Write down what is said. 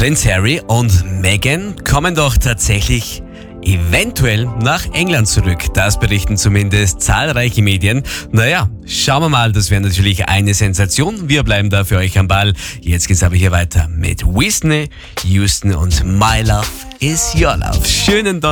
Prinz Harry und Meghan kommen doch tatsächlich eventuell nach England zurück. Das berichten zumindest zahlreiche Medien. Naja, schauen wir mal, das wäre natürlich eine Sensation. Wir bleiben da für euch am Ball. Jetzt geht's aber hier weiter mit Whitney Houston und My Love is Your Love. Schönen Donnerstag.